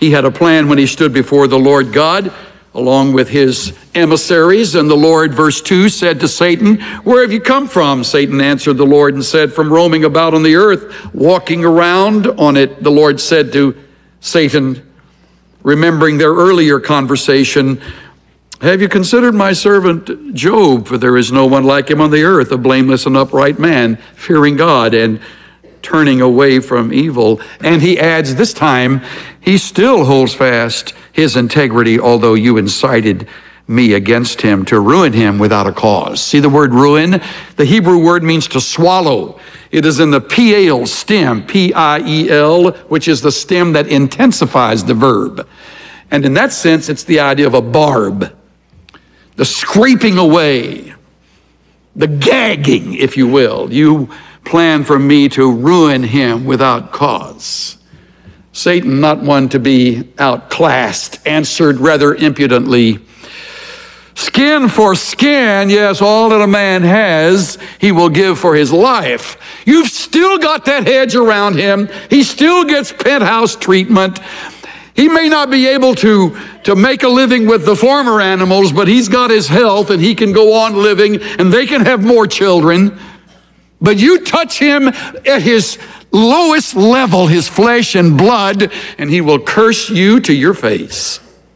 He had a plan when he stood before the Lord God, along with his emissaries. And the Lord, verse 2, said to Satan, "Where have you come from?" Satan answered the Lord and said, "From roaming about on the earth, walking around on it." The Lord said to Satan, remembering their earlier conversation, "Have you considered my servant Job? For there is no one like him on the earth, a blameless and upright man, fearing God and turning away from evil." And he adds, this time, he still holds fast his integrity, although you incited me against him to ruin him without a cause. See the word ruin? The Hebrew word means to swallow. It is in the piel stem, P-I-E-L, which is the stem that intensifies the verb. And in that sense, it's the idea of a barb, the scraping away, the gagging, if you will. You plan for me to ruin him without cause. Satan, not one to be outclassed, answered rather impudently, "Skin for skin, yes, all that a man has, he will give for his life." You've still got that hedge around him. He still gets penthouse treatment. He may not be able to make a living with the former animals, but he's got his health and he can go on living and they can have more children. But you touch him at his lowest level, his flesh and blood, and he will curse you to your face.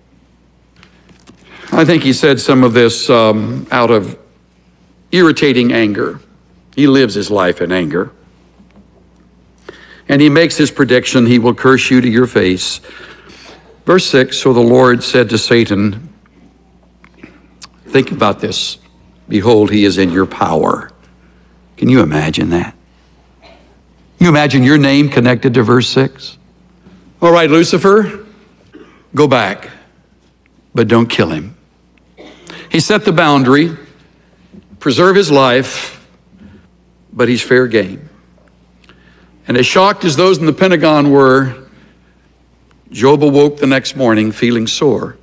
I think he said some of this out of irritating anger. He lives his life in anger. And he makes his prediction, he will curse you to your face. Verse 6, so the Lord said to Satan, think about this, behold, he is in your power. Can you imagine that? You imagine your name connected to verse 6? All right, Lucifer, go back, but don't kill him. He set the boundary, preserve his life, but he's fair game. And as shocked as those in the Pentagon were, Job awoke the next morning feeling sore,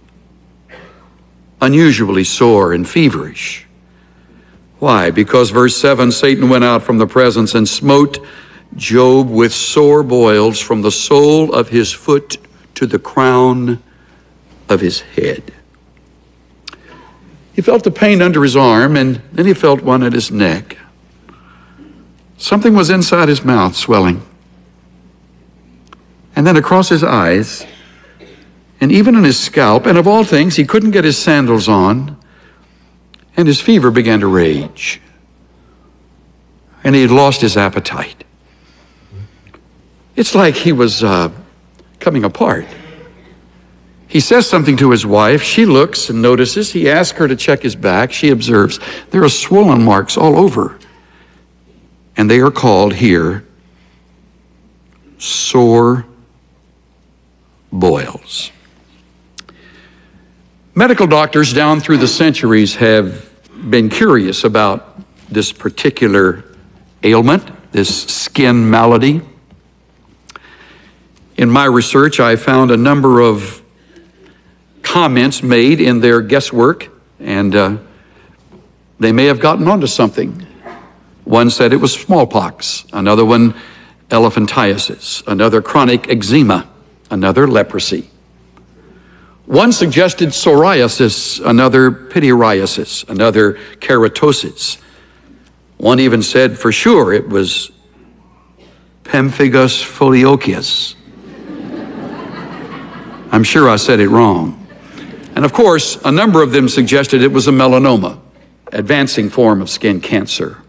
unusually sore and feverish. Why? Because verse 7, Satan went out from the presence and smote Job with sore boils from the sole of his foot to the crown of his head. He felt the pain under his arm, and then he felt one at his neck. Something was inside his mouth, swelling. And then across his eyes, and even on his scalp, and of all things, he couldn't get his sandals on, and his fever began to rage. And he had lost his appetite. It's like he was coming apart. He says something to his wife. She looks and notices. He asks her to check his back. She observes there are swollen marks all over. And they are called here sore boils. Medical doctors down through the centuries have been curious about this particular ailment, this skin malady. In my research, I found a number of comments made in their guesswork, and they may have gotten onto something. One said it was smallpox, another one elephantiasis, another chronic eczema, another leprosy. One suggested psoriasis, another pityriasis, another keratosis. One even said for sure it was pemphigus foliocius. I'm sure I said it wrong. And of course, a number of them suggested it was a melanoma, advancing form of skin cancer.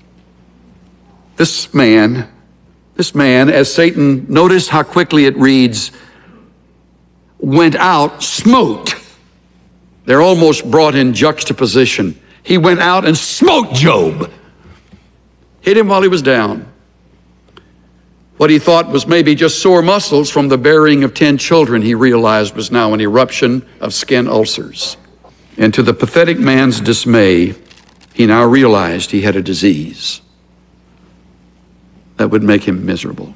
This man, as Satan, notice how quickly it reads, went out, smote. They're almost brought in juxtaposition. He went out and smote Job. Hit him while he was down. What he thought was maybe just sore muscles from the bearing of 10 children, he realized was now an eruption of skin ulcers. And to the pathetic man's dismay, he now realized he had a disease that would make him miserable.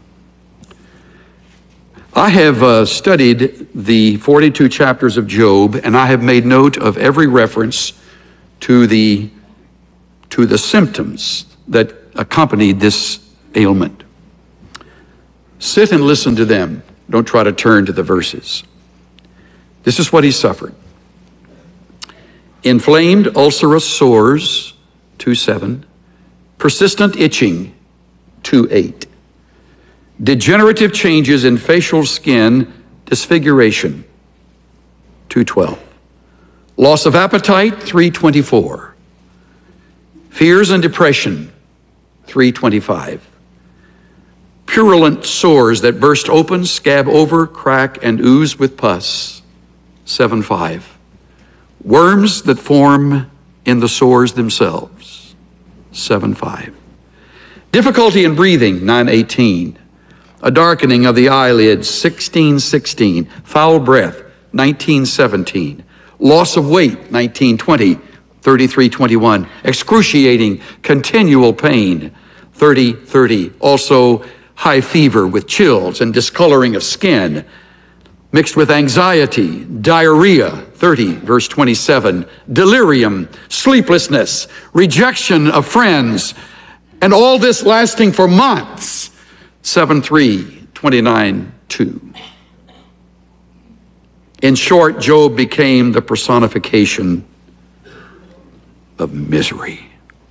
I have studied the 42 chapters of Job, and I have made note of every reference to the symptoms that accompanied this ailment. Sit and listen to them. Don't try to turn to the verses. This is what he suffered. Inflamed ulcerous sores, 2:7. Persistent itching, 2:8. Degenerative changes in facial skin disfiguration, 2:12. Loss of appetite, 3:24. Fears and depression, 3:25. Purulent sores that burst open, scab over, crack, and ooze with pus, 7:5. Worms that form in the sores themselves, 7:5. Difficulty in breathing, 9:18. A darkening of the eyelids, 16:16. Foul breath, 19:17. Loss of weight, 19:20. 33:21. Excruciating, continual pain, 30:30. Also high fever with chills and discoloring of skin, mixed with anxiety, diarrhea, 30, verse 27. Delirium, sleeplessness, rejection of friends, and all this lasting for months, 7:3, 29:2. In short, Job became the personification of misery.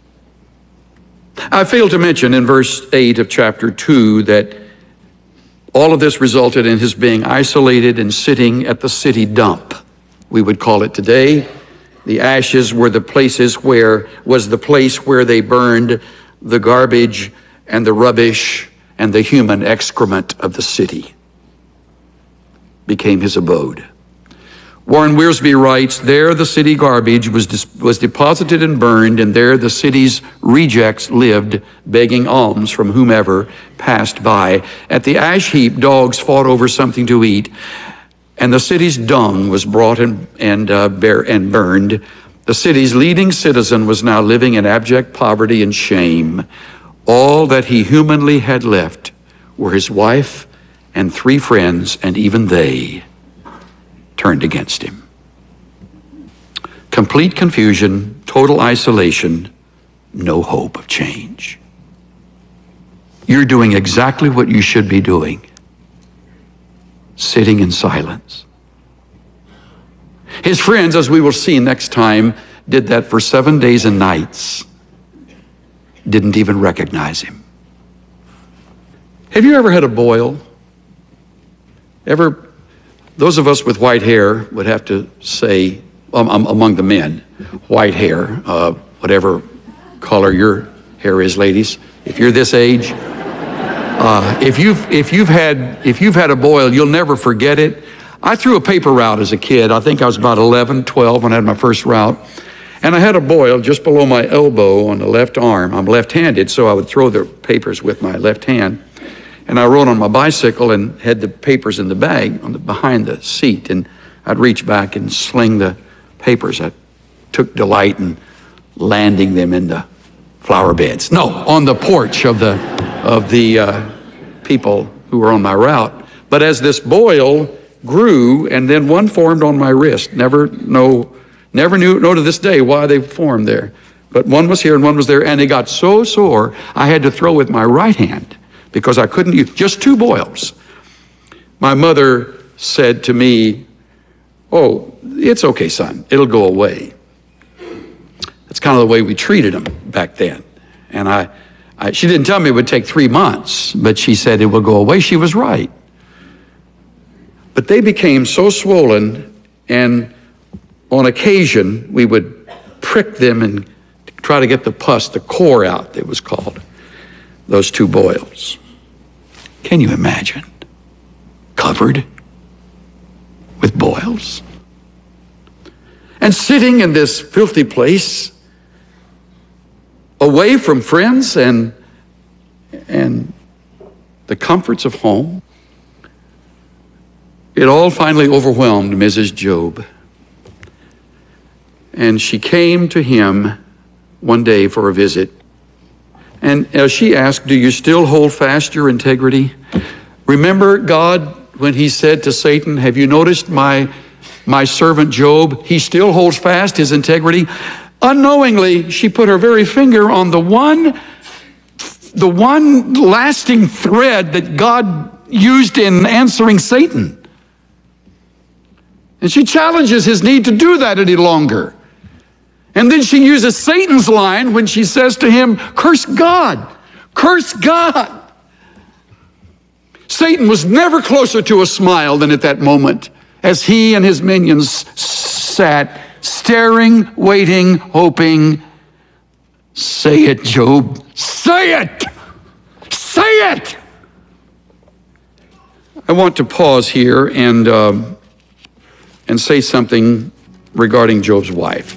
I failed to mention in verse 8 of chapter 2 that all of this resulted in his being isolated and sitting at the city dump, we would call it today. The ashes were the places was the place where they burned the garbage and the rubbish and the human excrement of the city. Became his abode. Warren Wiersbe writes, there the city garbage was deposited and burned, and there the city's rejects lived, begging alms from whomever passed by. At the ash heap, dogs fought over something to eat, and the city's dung was brought and burned. The city's leading citizen was now living in abject poverty and shame. All that he humanly had left were his wife and 3 friends, and even they turned against him. Complete confusion, total isolation, no hope of change. You're doing exactly what you should be doing, sitting in silence. His friends, as we will see next time, did that for 7 days and nights. Didn't even recognize him. Have you ever had a boil? Those of us with white hair would have to say, among the men, white hair, whatever color your hair is, ladies. If you're this age, if you've had a boil, you'll never forget it. I threw a paper route as a kid. I think I was about 11, 12 when I had my first route. And I had a boil just below my elbow on the left arm. I'm left-handed, so I would throw the papers with my left hand. And I rode on my bicycle and had the papers in the bag behind the seat, and I'd reach back and sling the papers. I took delight in landing them in the flower beds. No, on the porch of the people who were on my route. But as this boil grew, and then one formed on my wrist, never know to this day why they formed there. But one was here and one was there, and it got so sore I had to throw with my right hand, because I couldn't use, just 2 boils. My mother said to me, oh, it's okay, son, it'll go away. That's kind of the way we treated them back then. And she didn't tell me it would take 3 months, but she said it will go away. She was right. But they became so swollen, and on occasion, we would prick them and try to get the pus, the core out, it was called. Those 2 boils. Can you imagine? Covered with boils. And sitting in this filthy place, away from friends and the comforts of home. It all finally overwhelmed Mrs. Job. And she came to him one day for a visit. And as she asked, do you still hold fast your integrity? Remember God when he said to Satan, have you noticed my servant Job? He still holds fast his integrity. Unknowingly, she put her very finger on the one lasting thread that God used in answering Satan. And she challenges his need to do that any longer. And then she uses Satan's line when she says to him, curse God, curse God. Satan was never closer to a smile than at that moment as he and his minions sat staring, waiting, hoping. Say it, Job. Say it! Say it! I want to pause here and say something regarding Job's wife.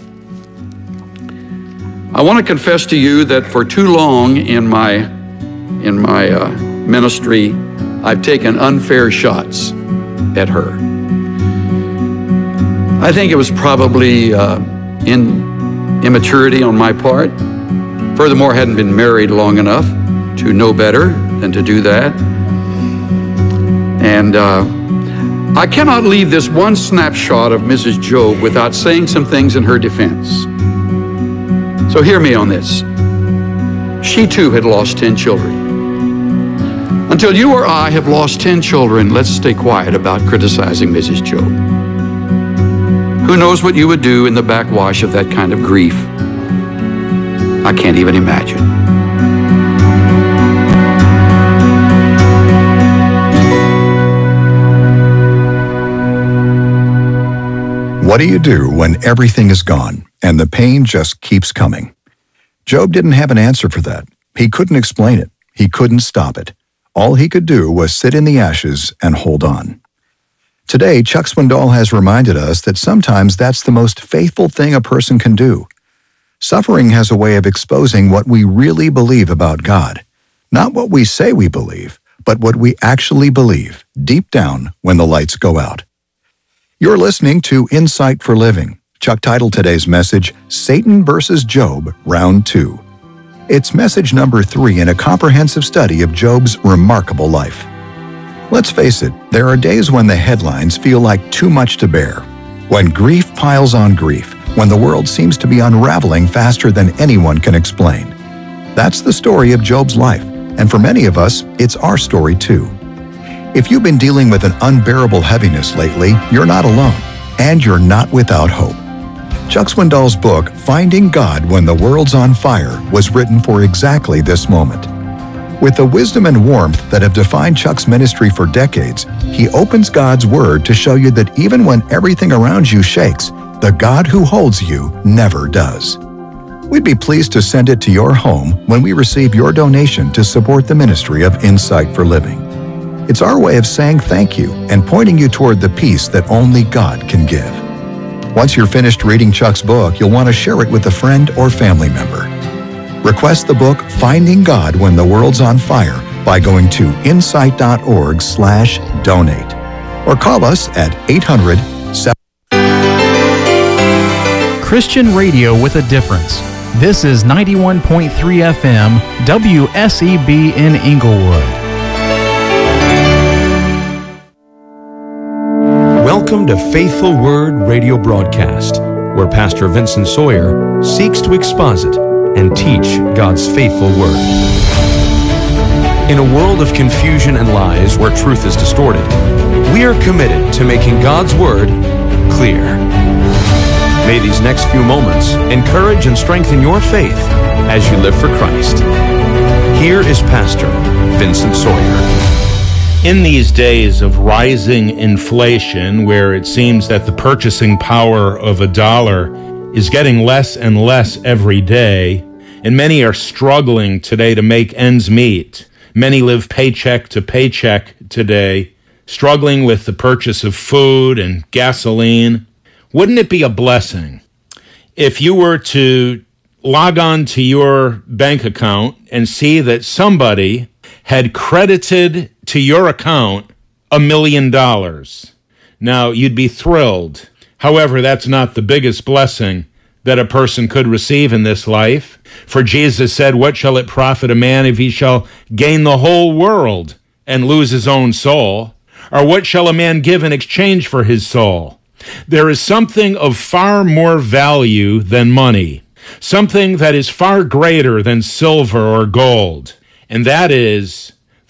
I want to confess to you that for too long in my ministry, I've taken unfair shots at her. I think it was probably immaturity on my part. Furthermore, I hadn't been married long enough to know better than to do that. And I cannot leave this one snapshot of Mrs. Job without saying some things in her defense. So hear me on this. She too had lost 10 children. Until you or I have lost 10 children, let's stay quiet about criticizing Mrs. Job. Who knows what you would do in the backwash of that kind of grief? I can't even imagine. What do you do when everything is gone and the pain just keeps coming? Job didn't have an answer for that. He couldn't explain it. He couldn't stop it. All he could do was sit in the ashes and hold on. Today, Chuck Swindoll has reminded us that sometimes that's the most faithful thing a person can do. Suffering has a way of exposing what we really believe about God. Not what we say we believe, but what we actually believe, deep down when the lights go out. You're listening to Insight for Living. Chuck titled today's message, Satan versus Job, Round 2. It's message number 3 in a comprehensive study of Job's remarkable life. Let's face it, there are days when the headlines feel like too much to bear. When grief piles on grief, when the world seems to be unraveling faster than anyone can explain. That's the story of Job's life, and for many of us, it's our story too. If you've been dealing with an unbearable heaviness lately, you're not alone, and you're not without hope. Chuck Swindoll's book, Finding God When the World's on Fire, was written for exactly this moment. With the wisdom and warmth that have defined Chuck's ministry for decades, he opens God's Word to show you that even when everything around you shakes, the God who holds you never does. We'd be pleased to send it to your home when we receive your donation to support the ministry of Insight for Living. It's our way of saying thank you and pointing you toward the peace that only God can give. Once you're finished reading Chuck's book, you'll want to share it with a friend or family member. Request the book Finding God When the World's on Fire by going to insight.org/donate or call us at 800-7... Christian radio with a difference. This is 91.3 FM WSEB in Inglewood. Welcome to Faithful Word Radio Broadcast, where Pastor Vincent Sawyer seeks to exposit and teach God's faithful Word. In a world of confusion and lies where truth is distorted, we are committed to making God's Word clear. May these next few moments encourage and strengthen your faith as you live for Christ. Here is Pastor Vincent Sawyer. In these days of rising inflation, where it seems that the purchasing power of $1 is getting less and less every day, and many are struggling today to make ends meet. Many live paycheck to paycheck today, struggling with the purchase of food and gasoline. Wouldn't it be a blessing if you were to log on to your bank account and see that somebody had credited to your account $1 million? Now, you'd be thrilled. However, that's not the biggest blessing that a person could receive in this life. For Jesus said, "What shall it profit a man if he shall gain the whole world and lose his own soul? Or what shall a man give in exchange for his soul?" There is something of far more value than money, something that is far greater than silver or gold, and that is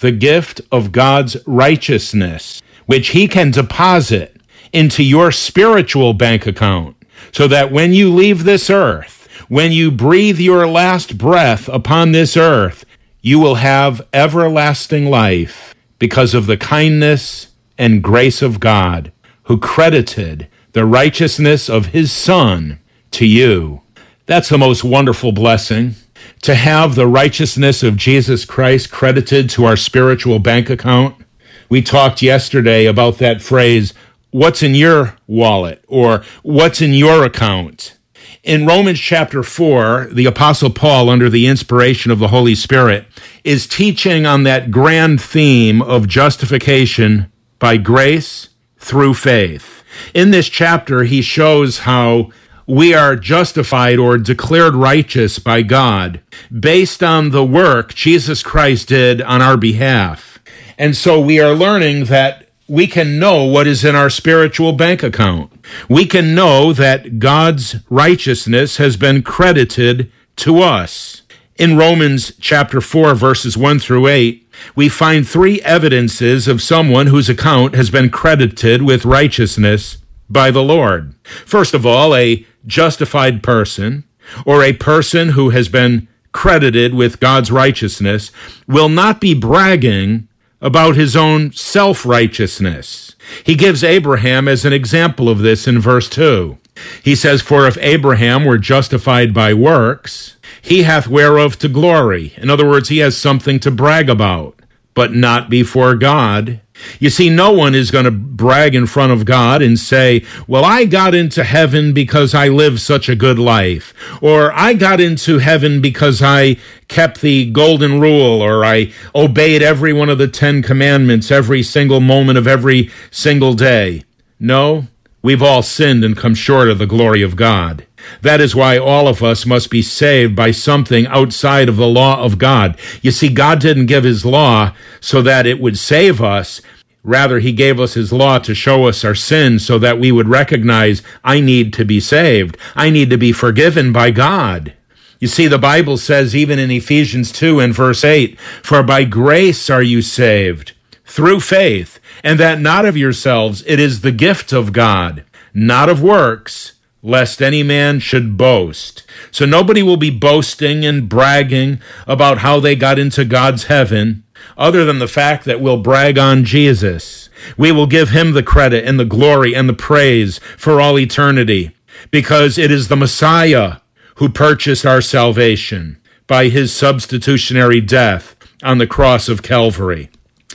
the gift of God's righteousness, which he can deposit into your spiritual bank account, so that when you leave this earth, when you breathe your last breath upon this earth, you will have everlasting life because of the kindness and grace of God, who credited the righteousness of his Son to you. That's the most wonderful blessing, to have the righteousness of Jesus Christ credited to our spiritual bank account. We talked yesterday about that phrase, what's in your wallet, or what's in your account. In Romans chapter 4, the Apostle Paul, under the inspiration of the Holy Spirit, is teaching on that grand theme of justification by grace through faith. In this chapter, he shows how we are justified or declared righteous by God based on the work Jesus Christ did on our behalf. And so we are learning that we can know what is in our spiritual bank account. We can know that God's righteousness has been credited to us. In Romans chapter 4, verses 1 through 8, we find three evidences of someone whose account has been credited with righteousness by the Lord. First of all, a justified person, or a person who has been credited with God's righteousness, will not be bragging about his own self-righteousness. He gives Abraham as an example of this in verse 2. He says, "For if Abraham were justified by works, he hath whereof to glory." In other words, he has something to brag about, but not before God. You see, no one is going to brag in front of God and say, well, I got into heaven because I lived such a good life, or I got into heaven because I kept the golden rule, or I obeyed every one of the 10 commandments every single moment of every single day. No, we've all sinned and come short of the glory of God. That is why all of us must be saved by something outside of the law of God. You see, God didn't give his law so that it would save us. Rather, he gave us his law to show us our sins so that we would recognize, I need to be saved. I need to be forgiven by God. You see, the Bible says, even in Ephesians 2 and verse 8, "For by grace are you saved, through faith, and that not of yourselves, it is the gift of God, not of works, lest any man should boast." So nobody will be boasting and bragging about how they got into God's heaven, other than the fact that we'll brag on Jesus. We will give him the credit and the glory and the praise for all eternity, because it is the Messiah who purchased our salvation by his substitutionary death on the cross of Calvary.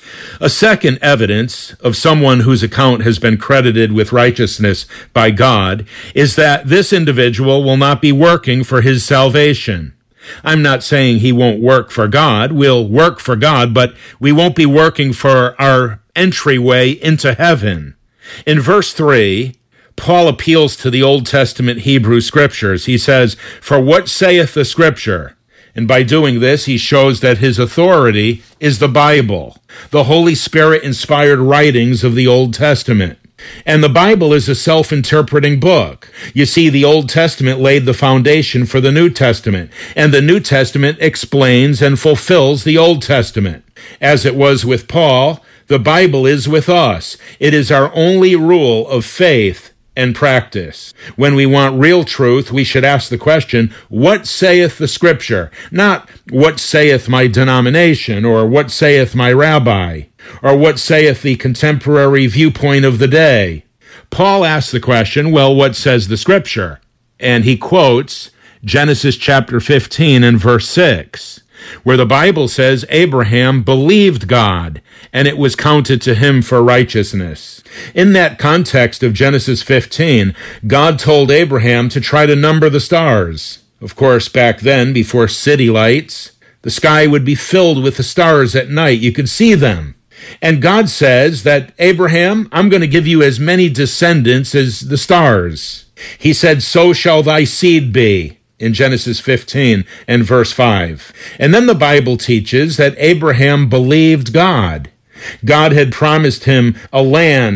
A second evidence of someone whose account has been credited with righteousness by God is that this individual will not be working for his salvation. I'm not saying he won't work for God. We'll work for God, but we won't be working for our entryway into heaven. In verse 3, Paul appeals to the Old Testament Hebrew scriptures. He says, "For what saith the scripture?" And by doing this, he shows that his authority is the Bible, the Holy Spirit-inspired writings of the Old Testament. And the Bible is a self-interpreting book. You see, the Old Testament laid the foundation for the New Testament, and the New Testament explains and fulfills the Old Testament. As it was with Paul, the Bible is with us. It is our only rule of faith and practice. When we want real truth, we should ask the question, what saith the Scripture? Not, what saith my denomination, or what saith my rabbi, or what saith the contemporary viewpoint of the day. Paul asks the question, well, what says the Scripture? And he quotes Genesis chapter 15 and verse 6, where the Bible says Abraham believed God, and it was counted to him for righteousness. In that context of Genesis 15, God told Abraham to try to number the stars. Of course, back then, before city lights, the sky would be filled with the stars at night. You could see them. And God says that, Abraham, I'm going to give you as many descendants as the stars. He said, so shall thy seed be, in Genesis 15 and verse 5. And then the Bible teaches that Abraham believed God. God had promised him a land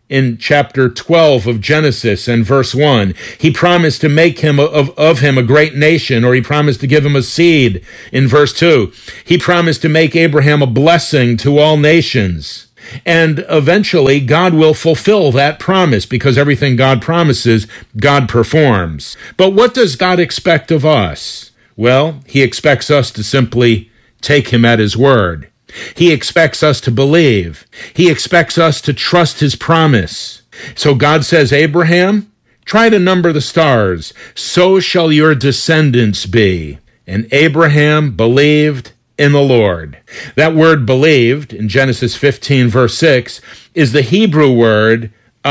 in chapter 12 of Genesis and verse 1. He promised to make him of him a great nation, or he promised to give him a seed in verse 2. He promised to make Abraham a blessing to all nations. And eventually, God will fulfill that promise, because everything God promises, God performs. But what does God expect of us? Well, he expects us to simply take him at his word. He expects us to believe. He expects us to trust his promise. So God says, Abraham, try to number the stars. So shall your descendants be. And Abraham believed in the Lord. That word believed in Genesis 15 verse 6 is the Hebrew word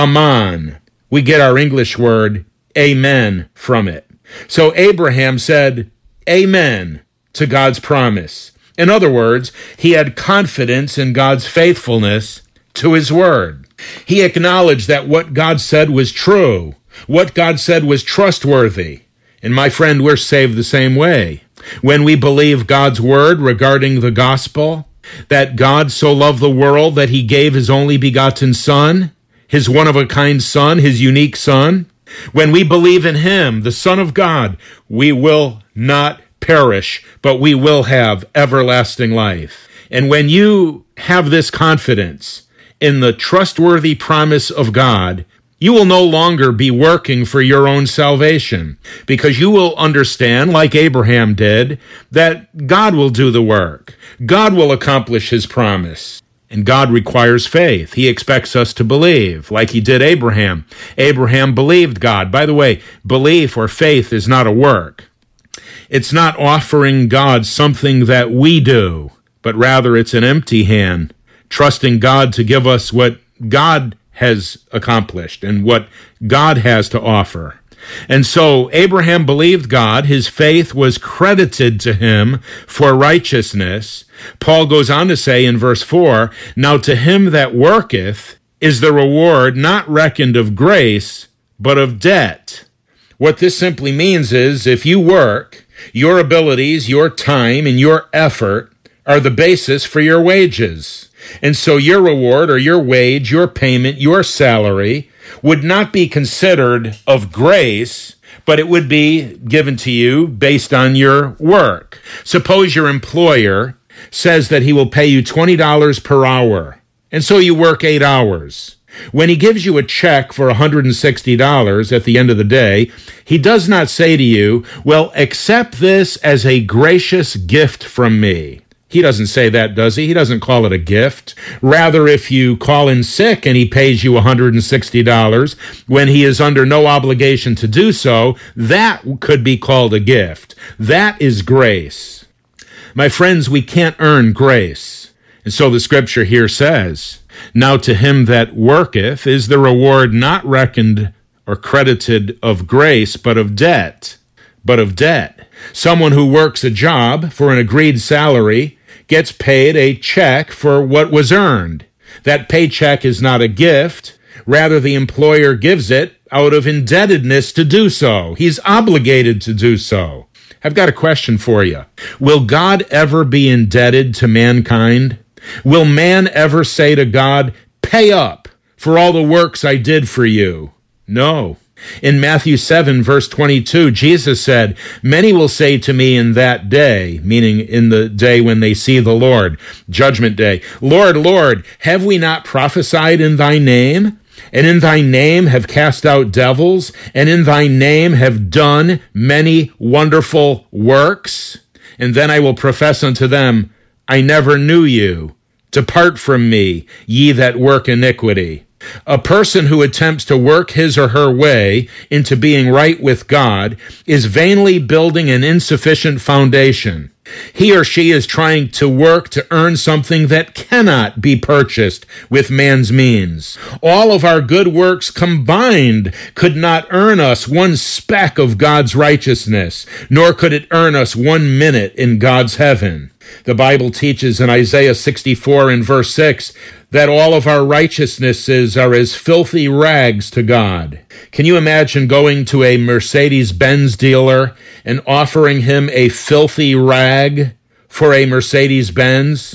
aman. We get our English word amen from it. So Abraham said amen to God's promise. In other words, he had confidence in God's faithfulness to his word. He acknowledged that what God said was true. What God said was trustworthy. And my friend, we're saved the same way. When we believe God's word regarding the gospel, that God so loved the world that he gave his only begotten Son, his one-of-a-kind Son, his unique Son, when we believe in him, the Son of God, we will not perish, but we will have everlasting life. And when you have this confidence in the trustworthy promise of God, you will no longer be working for your own salvation, because you will understand, like Abraham did, that God will do the work. God will accomplish his promise. And God requires faith. He expects us to believe, like he did Abraham. Abraham believed God. By the way, belief or faith is not a work. It's not offering God something that we do, but rather it's an empty hand, trusting God to give us what God has accomplished and what God has to offer. And so Abraham believed God. His faith was credited to him for righteousness. Paul goes on to say in verse 4, now to him that worketh is the reward not reckoned of grace, but of debt. What this simply means is if you work, your abilities, your time, and your effort are the basis for your wages. And so your reward or your wage, your payment, your salary would not be considered of grace, but it would be given to you based on your work. Suppose your employer says that he will pay you $20 per hour, and so you work 8 hours. When he gives you a check for $160 at the end of the day, he does not say to you, well, accept this as a gracious gift from me. He doesn't say that, does he? He doesn't call it a gift. Rather, if you call in sick and he pays you $160 when he is under no obligation to do so, that could be called a gift. That is grace. My friends, we can't earn grace. And so the scripture here says, now to him that worketh is the reward not reckoned or credited of grace, but of debt. But of debt. Someone who works a job for an agreed salary gets paid a check for what was earned. That paycheck is not a gift. Rather, the employer gives it out of indebtedness to do so. He's obligated to do so. I've got a question for you. Will God ever be indebted to mankind? Will man ever say to God, pay up for all the works I did for you? No. In Matthew 7, verse 22, Jesus said, many will say to me in that day, meaning in the day when they see the Lord, Judgment Day, Lord, Lord, have we not prophesied in thy name? And in thy name have cast out devils? And in thy name have done many wonderful works? And then I will profess unto them, I never knew you. Depart from me, ye that work iniquity. A person who attempts to work his or her way into being right with God is vainly building an insufficient foundation. He or she is trying to work to earn something that cannot be purchased with man's means. All of our good works combined could not earn us one speck of God's righteousness, nor could it earn us 1 minute in God's heaven. The Bible teaches in Isaiah 64 and verse 6 that all of our righteousnesses are as filthy rags to God. Can you imagine going to a Mercedes-Benz dealer and offering him a filthy rag for a Mercedes-Benz?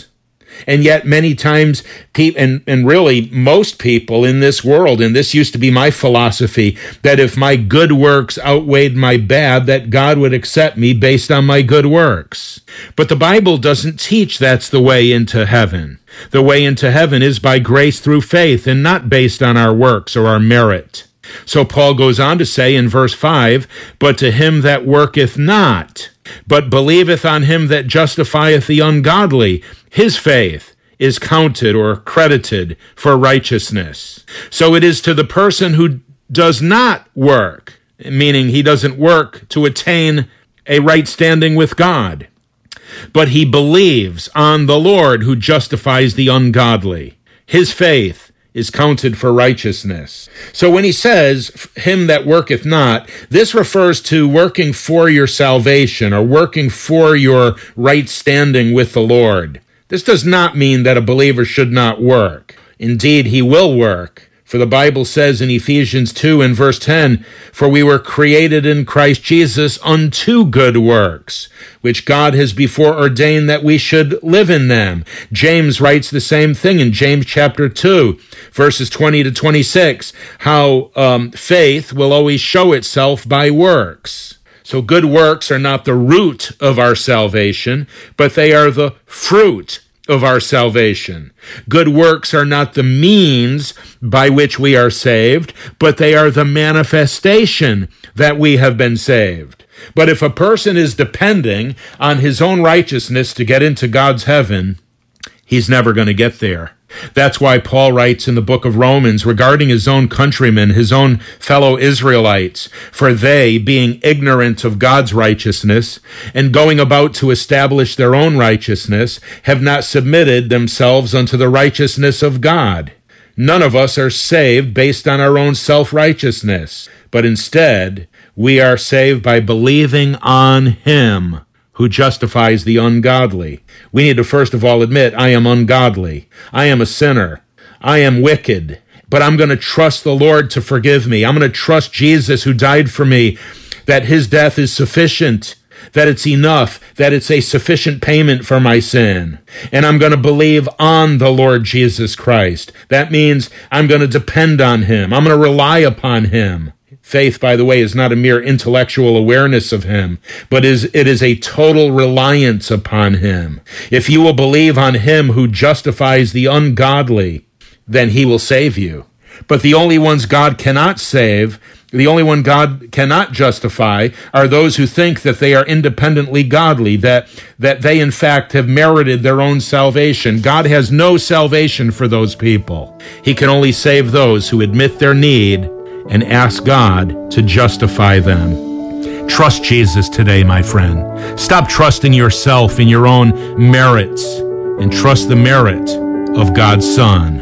And yet many times, and really most people in this world, and this used to be my philosophy, that if my good works outweighed my bad, that God would accept me based on my good works. But the Bible doesn't teach that's the way into heaven. The way into heaven is by grace through faith and not based on our works or our merit. So Paul goes on to say in verse 5, "But to him that worketh not, but believeth on him that justifieth the ungodly, his faith is counted or credited for righteousness." So it is to the person who does not work, meaning he doesn't work to attain a right standing with God, but he believes on the Lord who justifies the ungodly. His faith is counted for righteousness. So when he says, "him that worketh not," this refers to working for your salvation or working for your right standing with the Lord. This does not mean that a believer should not work. Indeed, he will work. For the Bible says in Ephesians 2 and verse 10, "For we were created in Christ Jesus unto good works, which God has before ordained that we should live in them." James writes the same thing in James chapter 2, verses 20 to 26, how faith will always show itself by works. So good works are not the root of our salvation, but they are the fruit of our salvation. Good works are not the means by which we are saved, but they are the manifestation that we have been saved. But if a person is depending on his own righteousness to get into God's heaven, he's never going to get there. That's why Paul writes in the book of Romans regarding his own countrymen, his own fellow Israelites, "For they, being ignorant of God's righteousness and going about to establish their own righteousness, have not submitted themselves unto the righteousness of God." None of us are saved based on our own self-righteousness, but instead we are saved by believing on him who justifies the ungodly. We need to first of all admit, I am ungodly. I am a sinner. I am wicked. But I'm going to trust the Lord to forgive me. I'm going to trust Jesus who died for me, that his death is sufficient, that it's enough, that it's a sufficient payment for my sin. And I'm going to believe on the Lord Jesus Christ. That means I'm going to depend on him. I'm going to rely upon him. Faith, by the way, is not a mere intellectual awareness of him, but it is a total reliance upon him. If you will believe on him who justifies the ungodly, then he will save you. But the only ones God cannot save, the only one God cannot justify, are those who think that they are independently godly, that they in fact have merited their own salvation. God has no salvation for those people. He can only save those who admit their need and ask God to justify them. Trust Jesus today, my friend. Stop trusting yourself in your own merits and trust the merit of God's Son.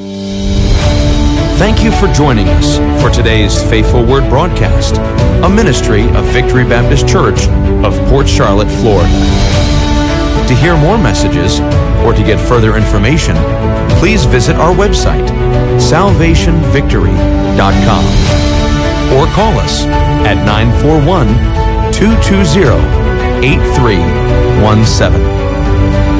Thank you for joining us for today's Faithful Word broadcast, a ministry of Victory Baptist Church of Port Charlotte, Florida. To hear more messages or to get further information, please visit our website, salvationvictory.com, or call us at 941-220-8317.